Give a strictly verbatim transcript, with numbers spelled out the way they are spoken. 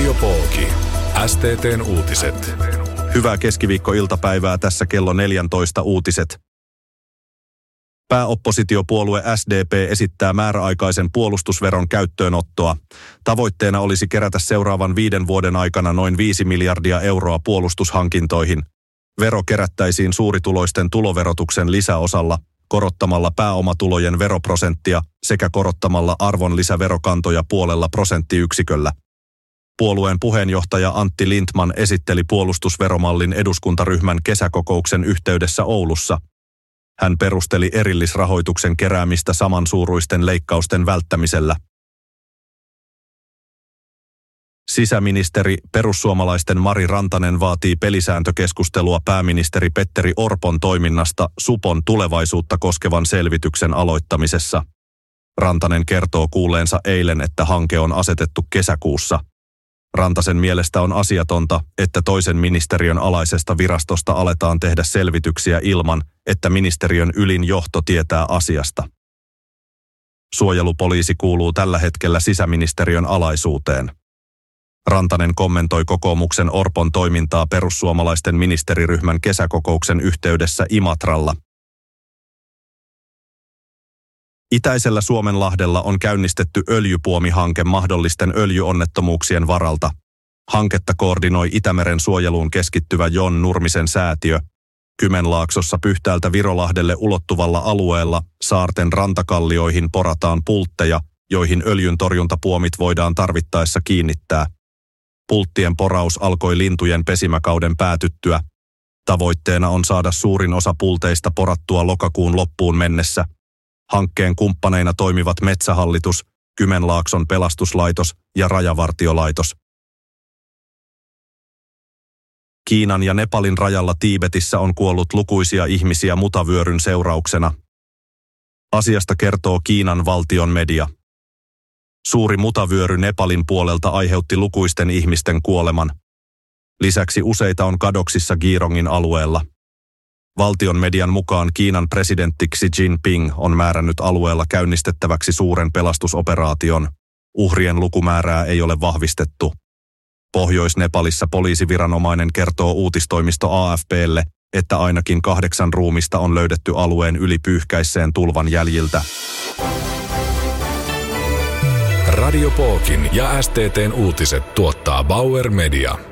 Radio Pooki. S T T:n uutiset. Hyvää keskiviikkoiltapäivää, tässä kello neljätoista uutiset. Pääoppositiopuolue S D P esittää määräaikaisen puolustusveron käyttöönottoa. Tavoitteena olisi kerätä seuraavan viiden vuoden aikana noin viisi miljardia euroa puolustushankintoihin. Vero kerättäisiin suurituloisten tuloverotuksen lisäosalla, korottamalla pääomatulojen veroprosenttia sekä korottamalla arvonlisäverokantoja puolella prosenttiyksiköllä. Puolueen puheenjohtaja Antti Lindtman esitteli puolustusveromallin eduskuntaryhmän kesäkokouksen yhteydessä Oulussa. Hän perusteli erillisrahoituksen keräämistä samansuuruisten leikkausten välttämisellä. Sisäministeri perussuomalaisten Mari Rantanen vaatii pelisääntökeskustelua pääministeri Petteri Orpon toiminnasta Supon tulevaisuutta koskevan selvityksen aloittamisessa. Rantanen kertoo kuulleensa eilen, että hanke on asetettu kesäkuussa. Rantasen mielestä on asiatonta, että toisen ministeriön alaisesta virastosta aletaan tehdä selvityksiä ilman, että ministeriön ylin johto tietää asiasta. Suojelupoliisi kuuluu tällä hetkellä sisäministeriön alaisuuteen. Rantanen kommentoi kokoomuksen Orpon toimintaa perussuomalaisten ministeriryhmän kesäkokouksen yhteydessä Imatralla. Itäisellä Suomenlahdella on käynnistetty öljypuomihanke mahdollisten öljyonnettomuuksien varalta. Hanketta koordinoi Itämeren suojeluun keskittyvä Jon Nurmisen säätiö. Kymenlaaksossa Pyhtäältä Virolahdelle ulottuvalla alueella saarten rantakallioihin porataan pultteja, joihin öljyntorjuntapuomit voidaan tarvittaessa kiinnittää. Pulttien poraus alkoi lintujen pesimäkauden päätyttyä. Tavoitteena on saada suurin osa pulteista porattua lokakuun loppuun mennessä. Hankkeen kumppaneina toimivat Metsähallitus, Kymenlaakson pelastuslaitos ja Rajavartiolaitos. Kiinan ja Nepalin rajalla Tiibetissä on kuollut lukuisia ihmisiä mutavyöryn seurauksena. Asiasta kertoo Kiinan valtion media. Suuri mutavyöry Nepalin puolelta aiheutti lukuisten ihmisten kuoleman. Lisäksi useita on kadoksissa Geerongin alueella. Valtion median mukaan Kiinan presidentti Xi Jinping on määrännyt alueella käynnistettäväksi suuren pelastusoperaation. Uhrien lukumäärää ei ole vahvistettu. Pohjois-Nepalissa poliisiviranomainen kertoo uutistoimisto A F P:lle, että ainakin kahdeksan ruumista on löydetty alueen yli pyyhkäisseen tulvan jäljiltä. Radio Pookin ja S T T:n uutiset tuottaa Bauer Media.